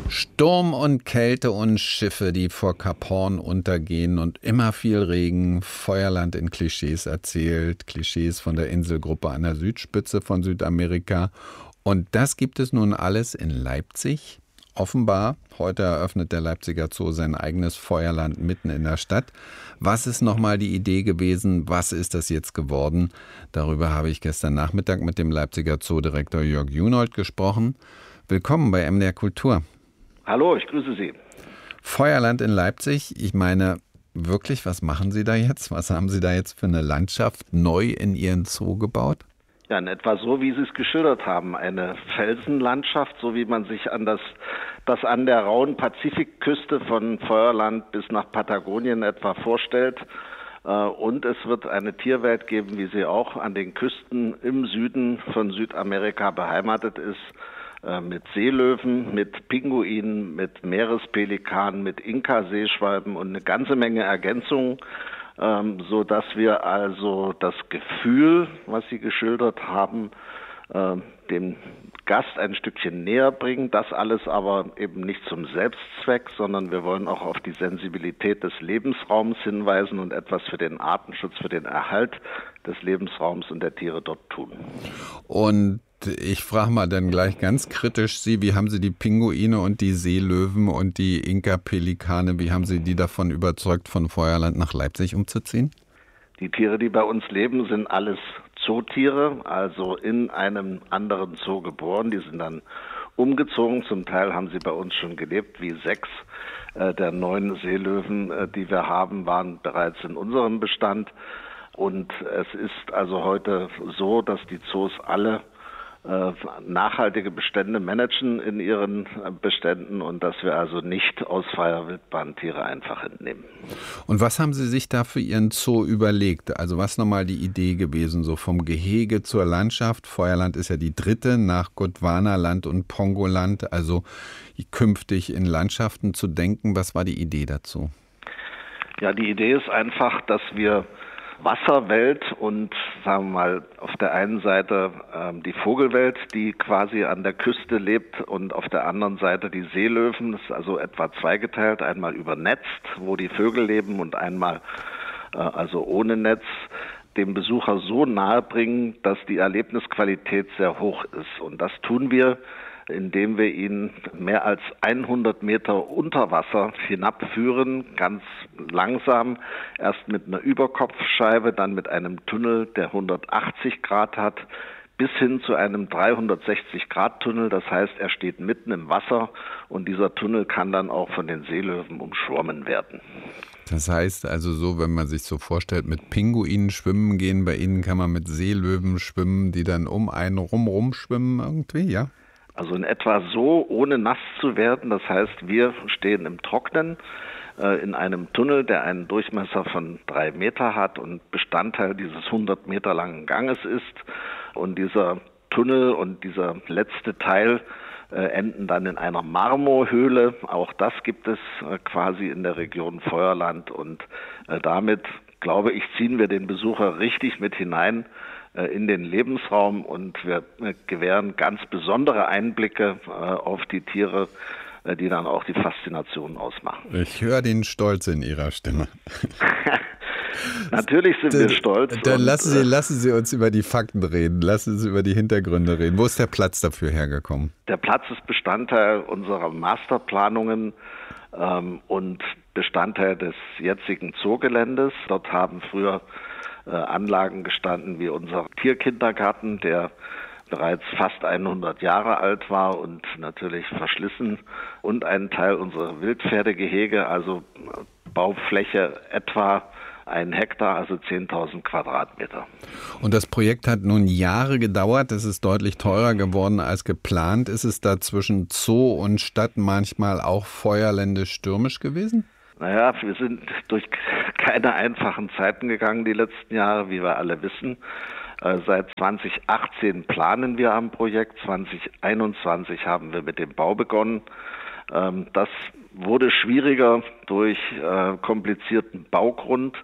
Sturm und Kälte und Schiffe, die vor Kap Hoorn untergehen und immer viel Regen. Feuerland in Klischees erzählt. Klischees von der Inselgruppe an der Südspitze von Südamerika. Und das gibt es nun alles in Leipzig. Offenbar, heute eröffnet der Leipziger Zoo sein eigenes Feuerland mitten in der Stadt. Was ist nochmal die Idee gewesen? Was ist das jetzt geworden? Darüber habe ich gestern Nachmittag mit dem Leipziger Zoodirektor Jörg Junold gesprochen. Willkommen bei MDR Kultur. Hallo, ich grüße Sie. Feuerland in Leipzig, ich meine, wirklich, was machen Sie da jetzt? Was haben Sie da jetzt für eine Landschaft neu in Ihren Zoo gebaut? Ja, in etwa so, wie Sie es geschildert haben. Eine Felsenlandschaft, so wie man sich an das an der rauen Pazifikküste von Feuerland bis nach Patagonien etwa vorstellt. Und es wird eine Tierwelt geben, wie sie auch an den Küsten im Süden von Südamerika beheimatet ist. Mit Seelöwen, mit Pinguinen, mit Meerespelikanen, mit Inka-Seeschwalben und eine ganze Menge Ergänzungen, so dass wir also das Gefühl, was Sie geschildert haben, dem Gast ein Stückchen näher bringen. Das alles aber eben nicht zum Selbstzweck, sondern wir wollen auch auf die Sensibilität des Lebensraums hinweisen und etwas für den Artenschutz, für den Erhalt des Lebensraums und der Tiere dort tun. Und ich frage mal dann gleich ganz kritisch Sie, wie haben Sie die Pinguine und die Seelöwen und die Inka-Pelikane, wie haben Sie die davon überzeugt, von Feuerland nach Leipzig umzuziehen? Die Tiere, die bei uns leben, sind alles Zootiere, also in einem anderen Zoo geboren. Die sind dann umgezogen. Zum Teil haben sie bei uns schon gelebt, wie 6 der 9 Seelöwen, die wir haben, waren bereits in unserem Bestand. Und es ist also heute so, dass die Zoos alle nachhaltige Bestände managen in ihren Beständen und dass wir also nicht aus freier Wildbahn Tiere einfach entnehmen. Und was haben Sie sich da für Ihren Zoo überlegt? Also was nochmal die Idee gewesen, so vom Gehege zur Landschaft? Feuerland ist ja die dritte nach Gondwanaland und Pongoland, also künftig in Landschaften zu denken. Was war die Idee dazu? Ja, die Idee ist einfach, dass wir Wasserwelt und, sagen wir mal, auf der einen Seite die Vogelwelt, die quasi an der Küste lebt, und auf der anderen Seite die Seelöwen. Das ist also etwa zweigeteilt, einmal übernetzt, wo die Vögel leben, und einmal also ohne Netz, dem Besucher so nahe bringen, dass die Erlebnisqualität sehr hoch ist. Und das tun wir, indem wir ihn mehr als 100 Meter unter Wasser hinabführen, ganz langsam, erst mit einer Überkopfscheibe, dann mit einem Tunnel, der 180 Grad hat, bis hin zu einem 360-Grad-Tunnel. Das heißt, er steht mitten im Wasser und dieser Tunnel kann dann auch von den Seelöwen umschwommen werden. Das heißt also so, wenn man sich so vorstellt, mit Pinguinen schwimmen gehen, bei Ihnen kann man mit Seelöwen schwimmen, die dann um einen rumschwimmen irgendwie, ja? Also in etwa so, ohne nass zu werden. Das heißt, wir stehen im Trocknen in einem Tunnel, der einen Durchmesser von 3 Meter hat und Bestandteil dieses 100 Meter langen Ganges ist. Und dieser Tunnel und dieser letzte Teil enden dann in einer Marmorhöhle. Auch das gibt es quasi in der Region Feuerland. Und damit, glaube ich, ziehen wir den Besucher richtig mit hinein in den Lebensraum, und wir gewähren ganz besondere Einblicke auf die Tiere, die dann auch die Faszination ausmachen. Ich höre den Stolz in Ihrer Stimme. Natürlich sind wir stolz. Dann lassen Sie uns über die Fakten reden, lassen Sie über die Hintergründe reden. Wo ist der Platz dafür hergekommen? Der Platz ist Bestandteil unserer Masterplanungen und Bestandteil des jetzigen Zoogeländes. Dort haben früher Anlagen gestanden wie unser Tierkindergarten, der bereits fast 100 Jahre alt war und natürlich verschlissen, und einen Teil unserer Wildpferdegehege, also Baufläche etwa 1 Hektar, also 10.000 Quadratmeter. Und das Projekt hat nun Jahre gedauert, es ist deutlich teurer geworden als geplant. Ist es da zwischen Zoo und Stadt manchmal auch feuerländisch stürmisch gewesen? Naja, wir sind durch keine einfachen Zeiten gegangen die letzten Jahre, wie wir alle wissen. Seit 2018 planen wir am Projekt, 2021 haben wir mit dem Bau begonnen. Das wurde schwieriger durch komplizierten Baugrund.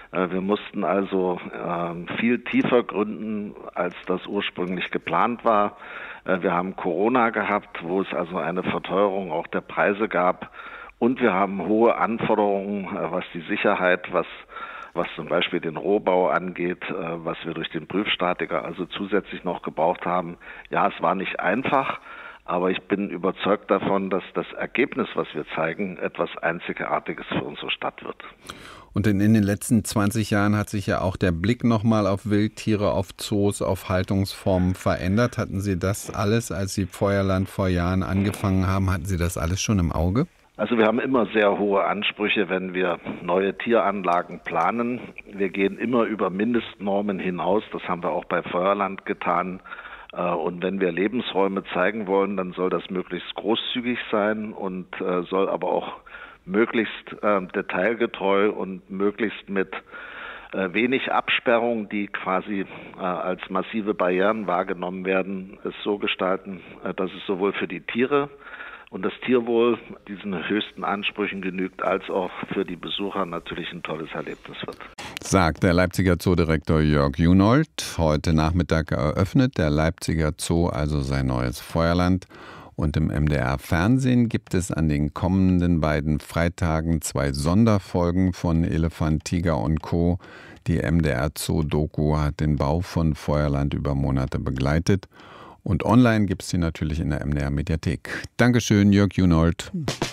Wir mussten also viel tiefer gründen, als das ursprünglich geplant war. Wir haben Corona gehabt, wo es also eine Verteuerung auch der Preise gab. Und wir haben hohe Anforderungen, was die Sicherheit, was zum Beispiel den Rohbau angeht, was wir durch den Prüfstatiker also zusätzlich noch gebraucht haben. Ja, es war nicht einfach, aber ich bin überzeugt davon, dass das Ergebnis, was wir zeigen, etwas Einzigartiges für unsere Stadt wird. Und in den letzten 20 Jahren hat sich ja auch der Blick nochmal auf Wildtiere, auf Zoos, auf Haltungsformen verändert. Hatten Sie das alles, als Sie Feuerland vor Jahren angefangen haben, hatten Sie das alles schon im Auge? Also wir haben immer sehr hohe Ansprüche, wenn wir neue Tieranlagen planen. Wir gehen immer über Mindestnormen hinaus. Das haben wir auch bei Feuerland getan. Und wenn wir Lebensräume zeigen wollen, dann soll das möglichst großzügig sein und soll aber auch möglichst detailgetreu und möglichst mit wenig Absperrung, die quasi als massive Barrieren wahrgenommen werden, es so gestalten, dass es sowohl für die Tiere und das Tierwohl diesen höchsten Ansprüchen genügt, als auch für die Besucher natürlich ein tolles Erlebnis wird. Sagt der Leipziger Zoodirektor Jörg Junold. Heute Nachmittag eröffnet der Leipziger Zoo also sein neues Feuerland. Und im MDR-Fernsehen gibt es an den kommenden beiden Freitagen 2 Sonderfolgen von Elefant, Tiger und Co. Die MDR-Zoo-Doku hat den Bau von Feuerland über Monate begleitet. Und online gibt es sie natürlich in der MDR-Mediathek. Dankeschön, Jörg Junold.